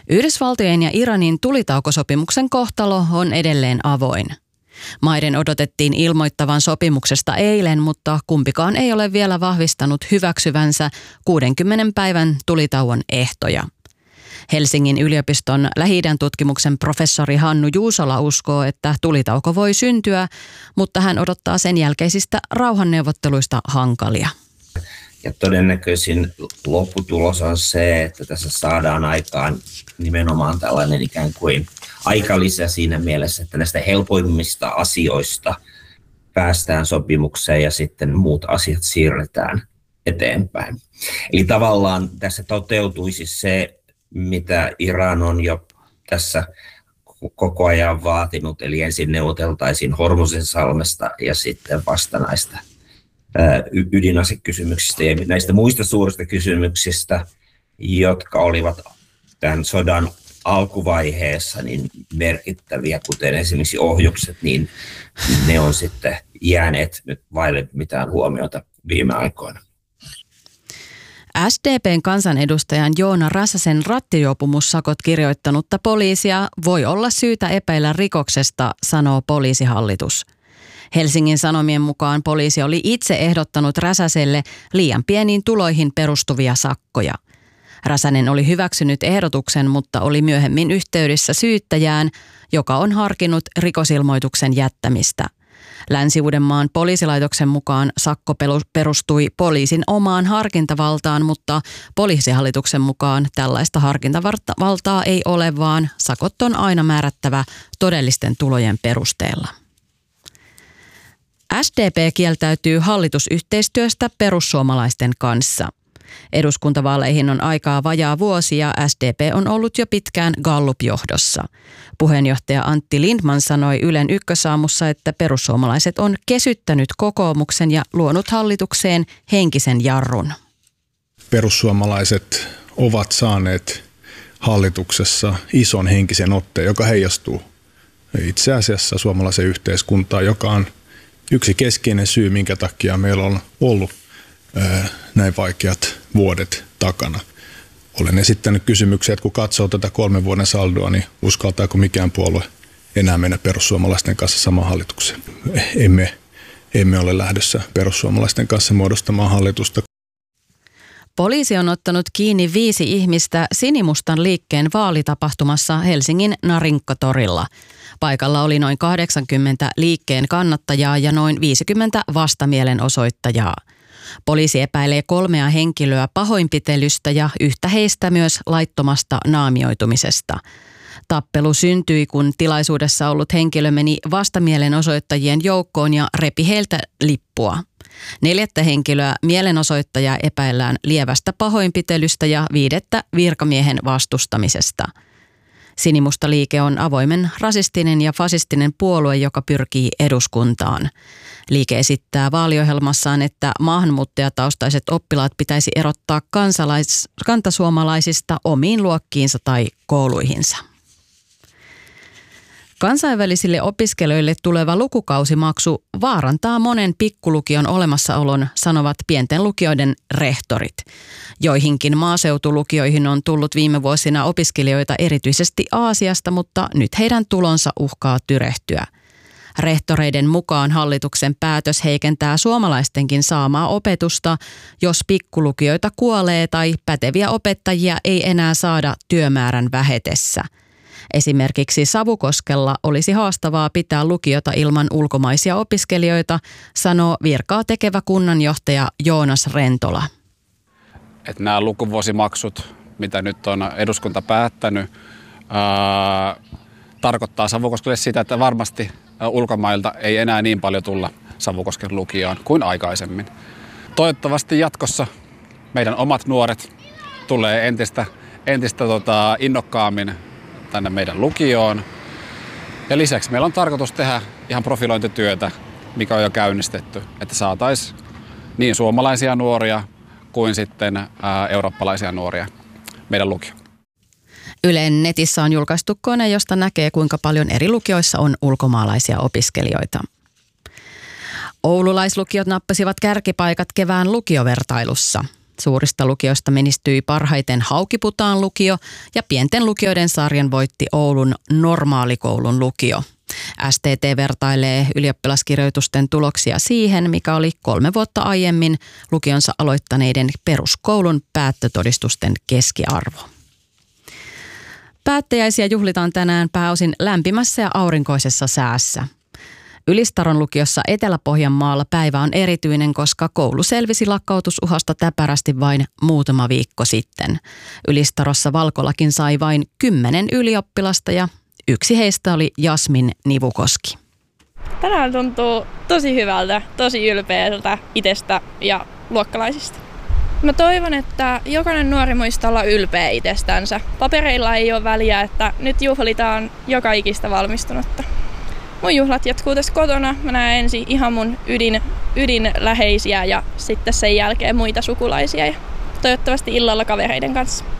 Yhdysvaltojen ja Iranin tulitaukosopimuksen kohtalo on edelleen avoin. Maiden odotettiin ilmoittavan sopimuksesta eilen, mutta kumpikaan ei ole vielä vahvistanut hyväksyvänsä 60 päivän tulitauon ehtoja. Helsingin yliopiston Lähi-idän tutkimuksen professori Hannu Juusola uskoo, että tulitauko voi syntyä, mutta hän odottaa sen jälkeisistä rauhanneuvotteluista hankalia. Ja todennäköisin lopputulos on se, että tässä saadaan aikaan nimenomaan tällainen ikään kuin aikalisä siinä mielessä, että näistä helpoimmista asioista päästään sopimukseen ja sitten muut asiat siirretään eteenpäin. Eli tavallaan tässä toteutuisi se, mitä Iran on jo tässä koko ajan vaatinut, eli ensin neuvoteltaisiin Hormuzinsalmesta ja sitten vasta näistä ydinasekysymyksistä ja näistä muista suurista kysymyksistä, jotka olivat tämän sodan alkuvaiheessa niin merkittäviä, kuten esimerkiksi ohjukset, niin ne on sitten jääneet nyt vaille mitään huomiota viime aikoina. SDP:n kansanedustajan Joona Räsäsen rattijuopumussakot kirjoittanutta poliisia voi olla syytä epäillä rikoksesta, sanoo poliisihallitus. Helsingin Sanomien mukaan poliisi oli itse ehdottanut Räsäselle liian pieniin tuloihin perustuvia sakkoja. Räsänen oli hyväksynyt ehdotuksen, mutta oli myöhemmin yhteydessä syyttäjään, joka on harkinnut rikosilmoituksen jättämistä. Länsi-Uudenmaan poliisilaitoksen mukaan sakko perustui poliisin omaan harkintavaltaan, mutta poliisihallituksen mukaan tällaista harkintavaltaa ei ole, vaan sakot on aina määrättävä todellisten tulojen perusteella. SDP kieltäytyy hallitusyhteistyöstä perussuomalaisten kanssa. Eduskuntavaaleihin on aikaa vajaa vuosi ja SDP on ollut jo pitkään Gallup-johdossa. Puheenjohtaja Antti Lindman sanoi Ylen Ykkösaamussa, että perussuomalaiset on kesyttänyt kokoomuksen ja luonut hallitukseen henkisen jarrun. Perussuomalaiset ovat saaneet hallituksessa ison henkisen otteen, joka heijastuu itse asiassa suomalaisen yhteiskuntaan, joka on yksi keskeinen syy, minkä takia meillä on ollut näin vaikeat vuodet takana. Olen esittänyt kysymyksiä, että kun katsoo tätä 3 vuoden saldoa, niin uskaltaako mikään puolue enää mennä perussuomalaisten kanssa samaan hallitukseen? Emme ole lähdössä perussuomalaisten kanssa muodostamaan hallitusta. Poliisi on ottanut kiinni 5 ihmistä Sinimustan liikkeen vaalitapahtumassa Helsingin Narinkkatorilla. Paikalla oli noin 80 liikkeen kannattajaa ja noin 50 vastamielenosoittajaa. Poliisi epäilee 3 henkilöä pahoinpitelystä ja yhtä heistä myös laittomasta naamioitumisesta. Tappelu syntyi, kun tilaisuudessa ollut henkilö meni vastamielenosoittajien joukkoon ja repi heiltä lippua. 4. henkilöä mielenosoittajaa epäillään lievästä pahoinpitelystä ja 5. virkamiehen vastustamisesta. Sinimusta liike on avoimen rasistinen ja fasistinen puolue, joka pyrkii eduskuntaan. Liike esittää vaaliohjelmassaan, että maahanmuuttajataustaiset oppilaat pitäisi erottaa kantasuomalaisista omiin luokkiinsa tai kouluihinsa. Kansainvälisille opiskelijoille tuleva lukukausimaksu vaarantaa monen pikkulukion olemassaolon, sanovat pienten lukioiden rehtorit. Joihinkin maaseutulukioihin on tullut viime vuosina opiskelijoita erityisesti Aasiasta, mutta nyt heidän tulonsa uhkaa tyrehtyä. Rehtoreiden mukaan hallituksen päätös heikentää suomalaistenkin saamaa opetusta, jos pikkulukioita kuolee tai päteviä opettajia ei enää saada työmäärän vähetessä. Esimerkiksi Savukoskella olisi haastavaa pitää lukiota ilman ulkomaisia opiskelijoita, sanoo virkaa tekevä kunnanjohtaja Joonas Rentola. Että nämä lukuvuosimaksut, mitä nyt on eduskunta päättänyt, tarkoittaa Savukoskelle sitä, että varmasti ulkomailta ei enää niin paljon tulla Savukosken lukioon kuin aikaisemmin. Toivottavasti jatkossa meidän omat nuoret tulee entistä innokkaammin tänne meidän lukioon. Ja lisäksi meillä on tarkoitus tehdä ihan profilointityötä, mikä on jo käynnistetty, että saataisiin niin suomalaisia nuoria kuin sitten eurooppalaisia nuoria meidän lukioon. Ylen netissä on julkaistu kone, josta näkee, kuinka paljon eri lukioissa on ulkomaalaisia opiskelijoita. Oululaislukiot nappasivat kärkipaikat kevään lukiovertailussa. Suurista lukioista menestyi parhaiten Haukiputaan lukio ja pienten lukioiden sarjan voitti Oulun Normaalikoulun lukio. STT vertailee ylioppilaskirjoitusten tuloksia siihen, mikä oli 3 vuotta aiemmin lukionsa aloittaneiden peruskoulun päättötodistusten keskiarvo. Päättäjäisiä juhlitaan tänään pääosin lämpimässä ja aurinkoisessa säässä. Ylistaron lukiossa Etelä-Pohjanmaalla päivä on erityinen, koska koulu selvisi lakkautusuhasta täpärästi vain muutama viikko sitten. Ylistarossa Valkolakin sai vain 10 ylioppilasta ja yksi heistä oli Jasmin Nivukoski. Tänään tuntuu tosi hyvältä, tosi ylpeältä itsestä ja luokkalaisista. Mä toivon, että jokainen nuori muistaa olla ylpeä itsestänsä. Papereilla ei ole väliä, että nyt juhlitaan joka ikistä valmistunutta. Mun juhlat jatkuu tässä kotona. Mä näen ensin ihan mun ydinläheisiä ja sitten sen jälkeen muita sukulaisia ja toivottavasti illalla kavereiden kanssa.